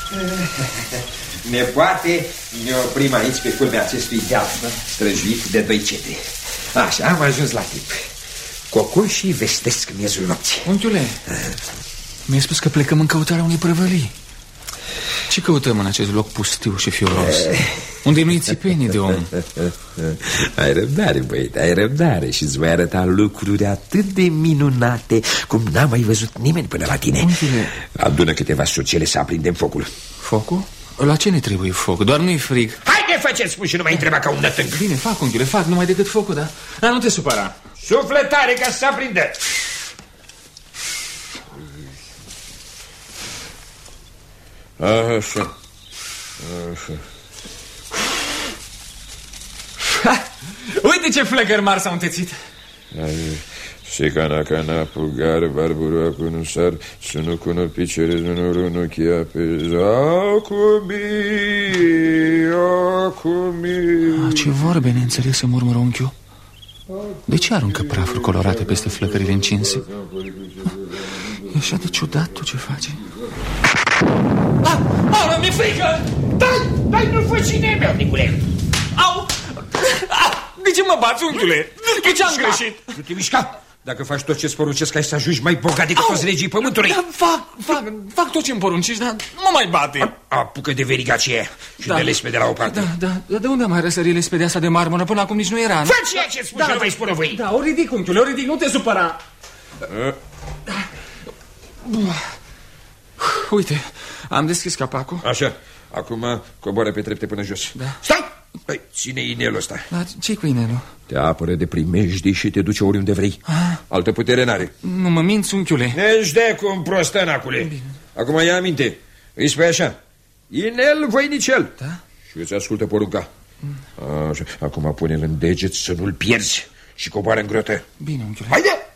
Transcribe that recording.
Nepoate, ne oprim aici pe culmea acestui deal străjuit de 2 cetre. Așa, am ajuns la timp. Cocoșii vestesc miezul nopții. Unchiule, mi-ai spus că plecăm în căutarea unei prăvălii. Ce căutăm în acest loc pustiu și fioros, unde nu-i țipenii de om? Ai răbdare, băiete, ai răbdare. Și îți voi arăta lucruri atât de minunate cum n-a mai văzut nimeni până la tine. Unchiule, adună câteva sucele să aprindem focul. Focul? La ce ne trebuie foc? Doar nu-i frig. Haide, faceți spun și nu mai întreba ca un nătânc. Bine, fac, unchiule, fac, numai decât focul, da? Dar nu te supăra. Sufletare ca să se aprindă. Așa. Uite ce flăcări mari s-au întețit. Secana cana pugar barbura cunusar sunu cuno picere zunuru chia pe acumi. Ce vorbe neînțelese, murmură unchiul. De ce aruncă prafuri colorate peste flăcările încinse? E așa de ciudat tot ce face. Aoleu, mi-e frică! Dai, nu fă cine meu, Nicule! Au! De ce mă bați, unchiule? De ce am greșit? Nu te mișca! Dacă faci tot ce-ți poruncesc, ai să ajungi mai bogat decât toți regii pământului. Fac tot ce-mi poruncești, dar nu mă mai bate. Apucă de veriga aceea și de lespede la o parte. Da, de unde am mai răsărit lespedea asta de marmură? Până acum nici nu era. Fă ceea ce-ți spun și nu mai spune voi. Da, o ridic, unchiule, o ridic, nu te supăra. Uite, am deschis capacul. Așa, acum coboară pe trepte până jos. Da. Stai! Păi, ține inelul ăsta. Dar ce-i cu inelul? Te apără de primejdii și te duce oriunde vrei. Altă putere n-are. Nu mă minți, unchiule. Ești de cum prostănacule. Acum ia aminte. Îi spui așa: inel voinicel. Da? Și îți ascultă porunca. Așa. Acum pune-l în deget să nu-l pierzi și coboară în grotă. Bine, unchiule. Haide!